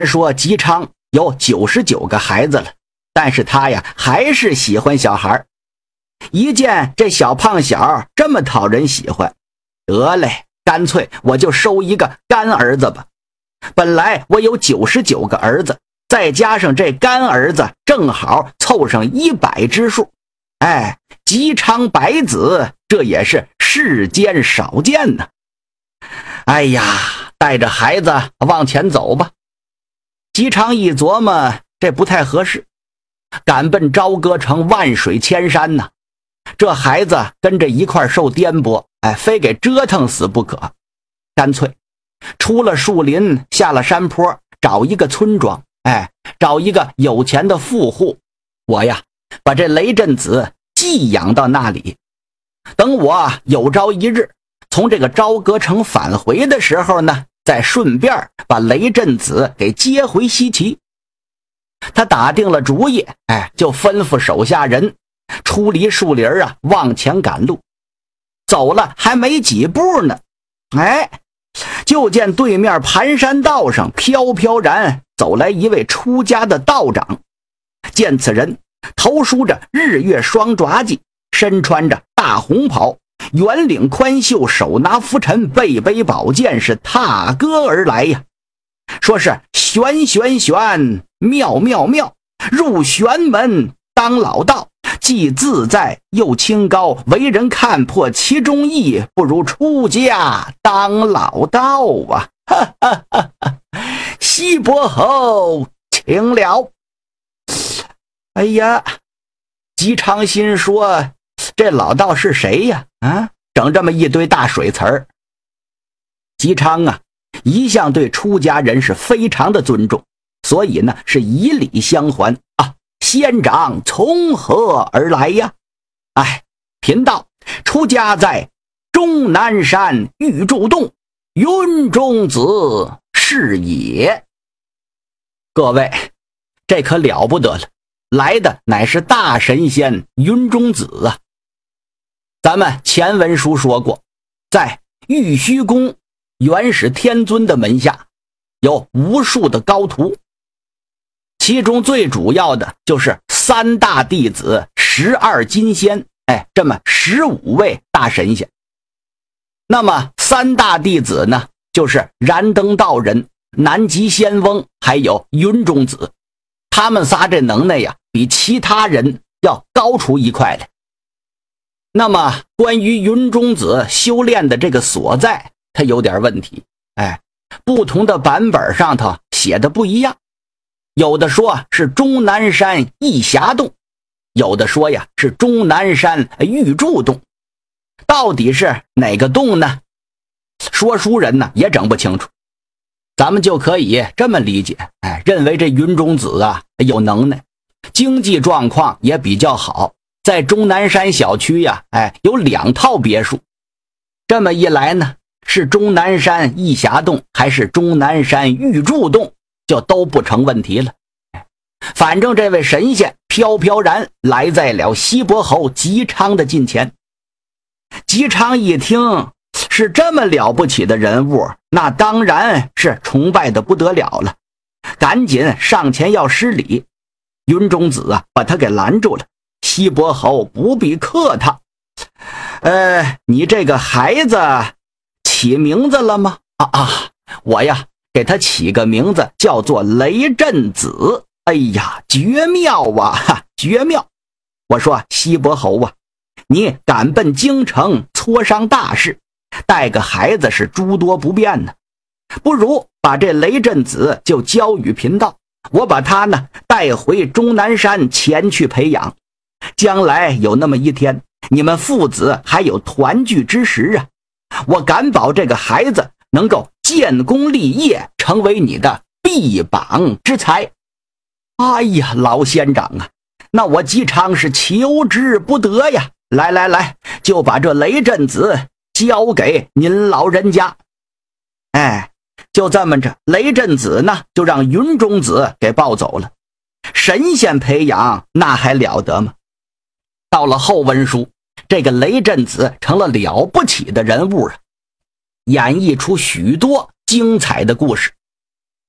说姬昌有99个孩子了，但是他呀还是喜欢小孩。一见这小胖小这么讨人喜欢，得嘞，干脆我就收一个干儿子吧。本来我有99个儿子，再加上这干儿子，正好凑上100之数。哎，姬昌百子，这也是世间少见呢。哎呀，带着孩子往前走吧。姬昌一琢磨，这不太合适，赶奔朝歌城万水千山呢。这孩子跟着一块受颠簸，非给折腾死不可。干脆出了树林，下了山坡，找一个村庄，找一个有钱的富户，我呀把这雷震子寄养到那里。等我有朝一日从这个朝歌城返回的时候呢，再顺便把雷震子给接回西岐。他打定了主意，就吩咐手下人出离树林往前赶路。走了还没几步呢，就见对面盘山道上飘飘然走来一位出家的道长。见此人头梳着日月双爪髻，身穿着大红袍，圆领宽袖，手拿拂尘，背背宝剑，是踏歌而来呀。说是玄玄玄，妙妙妙，入玄门当老道，既自在又清高，为人看破其中意，不如出家当老道啊！哈哈哈哈，西伯侯请了。哎呀，姬昌心说，这老道是谁呀？整这么一堆大水词儿。姬昌一向对出家人是非常的尊重，所以呢是以礼相还啊。仙长从何而来呀？贫道出家在终南山玉柱洞，云中子是也。各位，这可了不得了，来的乃是大神仙云中子啊。咱们前文书说过，在玉虚宫元始天尊的门下有无数的高徒，其中最主要的就是3大弟子12金仙，这么15位大神仙。那么3大弟子呢，就是燃灯道人、南极仙翁还有云中子。他们仨这能耐呀，比其他人要高出一块来。那么关于云中子修炼的这个所在，它有点问题，不同的版本上头写的不一样。有的说是终南山羿霞洞，有的说呀是终南山玉柱洞，到底是哪个洞呢？说书人呢也整不清楚。咱们就可以这么理解，认为这云中子有能耐，经济状况也比较好，在终南山小区有2套别墅。这么一来呢，是终南山羿霞洞还是终南山玉柱洞，就都不成问题了。反正这位神仙飘飘然来在了西伯侯姬昌的近前。姬昌一听是这么了不起的人物，那当然是崇拜的不得了了，赶紧上前要施礼。云中子把他给拦住了。西伯侯不必客套，你这个孩子起名字了吗？我呀给他起个名字叫做雷震子。哎呀，绝妙啊，绝妙！我说西伯侯你赶奔京城磋商大事，带个孩子是诸多不便呢，不如把这雷震子就交与贫道，我把他呢带回终南山前去培养。将来有那么一天，你们父子还有团聚之时我敢保这个孩子能够建功立业，成为你的臂膀之才。哎呀，老仙长那我姬昌是求之不得呀！来，就把这雷震子交给您老人家。就这么着，雷震子呢就让云中子给抱走了。神仙培养那还了得吗？到了后文书，这个雷震子成了了不起的人物演绎出许多精彩的故事。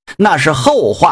那是后话。